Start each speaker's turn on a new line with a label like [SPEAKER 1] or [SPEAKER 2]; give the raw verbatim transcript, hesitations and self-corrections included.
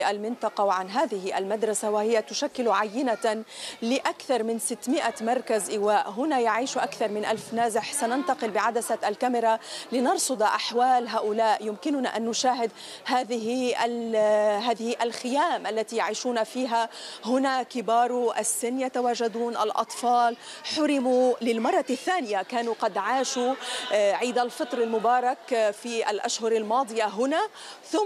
[SPEAKER 1] المنطقة وعن هذه المدرسة، وهي تشكل عينة لأكثر من ستمائة مركز إيواء. هنا يعيش أكثر من ألف نازح. سننتقل بعدسة الكاميرا لنرصد أحوال هؤلاء. يمكننا أن نشاهد هذه هذه الخيام التي يعيشون فيها. هنا كبار السن يتواجدون، الأطفال حرموا للمرة الثانية، كانوا قد عاشوا عيد الفطر المبارك في الأشهر الماضية هنا، ثم